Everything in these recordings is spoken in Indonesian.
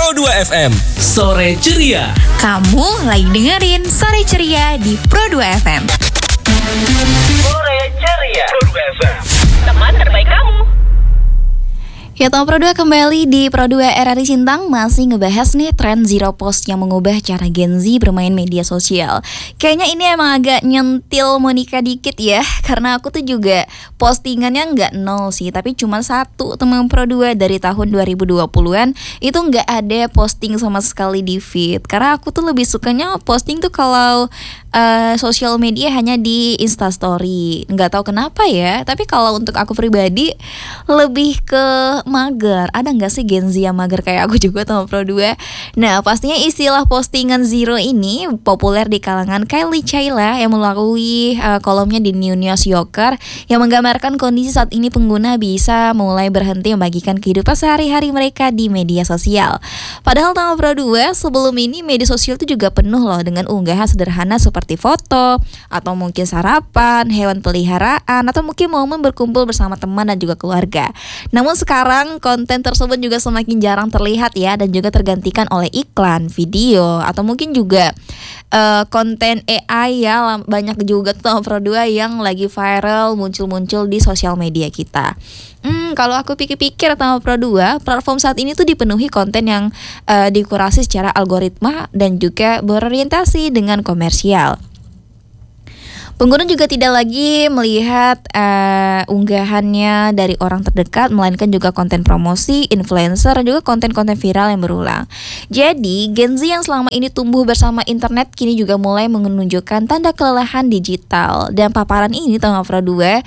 Pro 2 FM. Sore ceria. Kamu lagi dengerin Sore Ceria di Pro 2 FM. Sore ceria. Pro 2 FM. Teman terbaik kamu. Ya, Tom Pro 2 kembali di Pro 2 RRI Sintang, masih ngebahas nih tren zero post yang mengubah cara Gen Z bermain media sosial. Kayaknya ini emang agak nyentil Monica dikit ya, karena aku tuh juga postingannya nggak nol sih, tapi cuma satu teman Pro 2 dari tahun 2020-an itu nggak ada posting sama sekali di feed. Karena aku tuh lebih sukanya posting tuh kalau sosial media hanya di Instastory. Nggak tahu kenapa ya, tapi kalau untuk aku pribadi lebih ke mager. Ada nggak sih Gen Z yang mager kayak aku juga sama Pro 2? Nah, pastinya istilah postingan zero ini populer di kalangan Kylie Chayla yang melalui kolomnya di New News Yorker yang menggambarkan kondisi saat ini pengguna bisa mulai berhenti membagikan kehidupan sehari-hari mereka di media sosial. Padahal sama Pro 2 sebelum ini media sosial itu juga penuh loh dengan unggahan sederhana seperti foto atau mungkin sarapan, hewan peliharaan, atau mungkin momen berkumpul bersama teman dan juga keluarga. Namun sekarang konten tersebut juga semakin jarang terlihat ya, dan juga tergantikan oleh iklan, video, atau mungkin juga konten AI ya. Banyak juga tuh Pro 2 yang lagi viral muncul-muncul di sosial media kita. Kalau aku pikir-pikir sama Pro 2, platform saat ini tuh dipenuhi konten yang dikurasi secara algoritma dan juga berorientasi dengan komersial. Pengguna juga tidak lagi melihat unggahannya dari orang terdekat, melainkan juga konten promosi, influencer, dan juga konten-konten viral yang berulang. Jadi, Gen Z yang selama ini tumbuh bersama internet kini juga mulai menunjukkan tanda kelelahan digital. Dan paparan ini sama Pro 2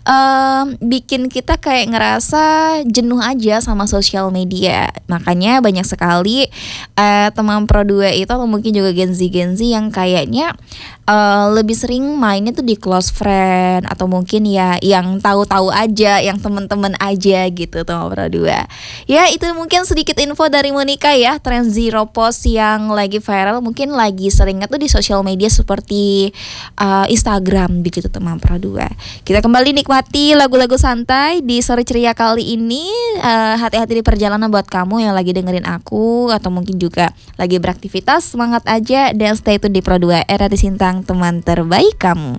bikin kita kayak ngerasa jenuh aja sama sosial media. Makanya banyak sekali teman Pro 2 itu, atau mungkin juga Gen Z yang kayaknya lebih sering mainnya tuh di close friend, atau mungkin ya yang tahu-tahu aja, yang teman-teman aja gitu tuh Pro 2. Ya, itu mungkin sedikit info dari Monica ya, tren zero post yang lagi viral, mungkin lagi seringnya tuh di sosial media seperti Instagram begitu teman Pro 2. Kita kembali nikmati lagu-lagu santai di Sore Ceria kali ini. Hati-hati di perjalanan buat kamu yang lagi dengerin aku, atau mungkin juga lagi beraktivitas, semangat aja dan stay tune di Pro 2 RRI Sintang, teman terbaik kamu.